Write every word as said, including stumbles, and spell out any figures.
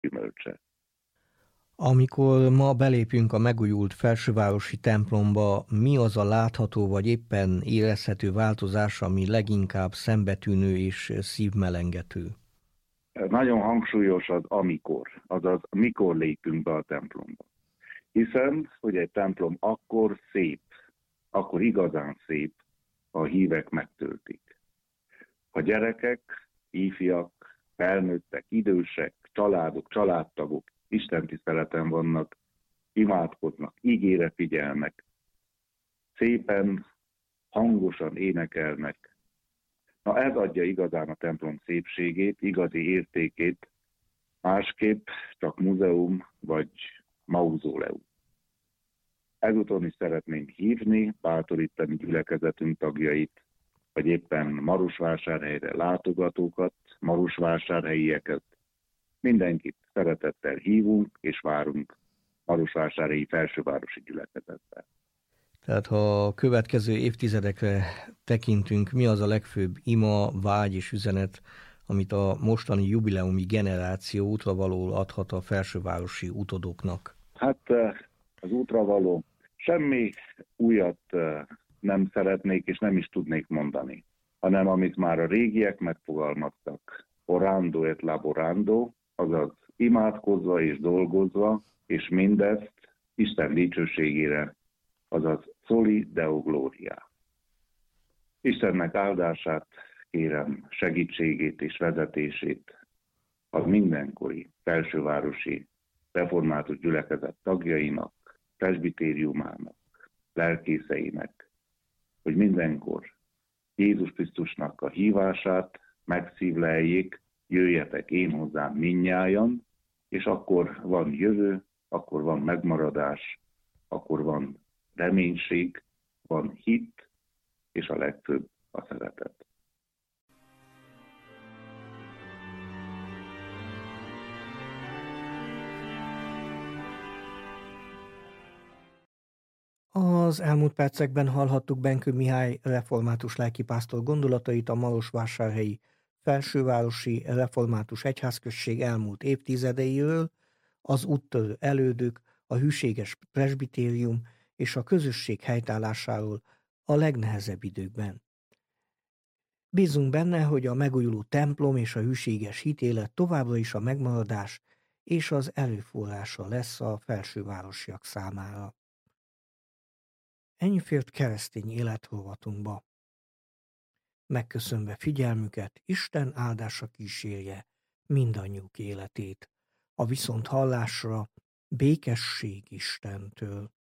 gyümölcse. Amikor ma belépünk a megújult felsővárosi templomba, mi az a látható vagy éppen érezhető változás, ami leginkább szembetűnő és szívmelengető? Nagyon hangsúlyos az amikor, azaz mikor lépünk be a templomba. Hiszen, hogy egy templom akkor szép, akkor igazán szép, ha a hívek megtöltik. Ha gyerekek, ifjak, felnőttek, idősek, családok, családtagok Isten tiszteleten vannak, imádkoznak, ígére figyelnek, szépen, hangosan énekelnek. Na ez adja igazán a templom szépségét, igazi értékét, másképp csak múzeum vagy mauzóleum. Ezúton is szeretném hívni, bátorítani gyülekezetünk tagjait, vagy éppen Marosvásárhelyre látogatókat, marosvásárhelyieket. Mindenkit szeretettel hívunk és várunk Marosvásárhelyi felsővárosi gyülekezetben. Tehát ha a következő évtizedekre tekintünk, mi az a legfőbb ima, vágy és üzenet, amit a mostani jubileumi generáció útravalóul adhat a felsővárosi utodóknak? Hát az útravaló, semmi újat nem szeretnék és nem is tudnék mondani, hanem amit már a régiek megfogalmaztak, orando et laborando, azaz imádkozva és dolgozva, és mindezt Isten dicsőségére, azaz soli deo gloria. Istennek áldását kérem, segítségét és vezetését a mindenkori felsővárosi református gyülekezet tagjainak, presbitériumának, lelkészeinek, hogy mindenkor Jézus Krisztusnak a hívását megszívleljék, jöjjetek én hozzám mindnyájan, és akkor van jövő, akkor van megmaradás, akkor van reménység, van hit, és a legfőbb a szeretet. Az elmúlt percekben hallhattuk Benkő Mihály református lelkipásztor gondolatait a marosvásárhelyi felsővárosi református egyházközség elmúlt évtizedeiről, az úttörő elődök, a hűséges presbitérium és a közösség helytállásáról a legnehezebb időkben. Bízunk benne, hogy a megújuló templom és a hűséges hitélet továbbra is a megmaradás és az erőforrása lesz a felsővárosiak számára. Ennyi fért keresztény életrovatunkba. Megköszönve figyelmüket, Isten áldása kísérje mindannyiuk életét. A viszont hallásra békesség Istentől.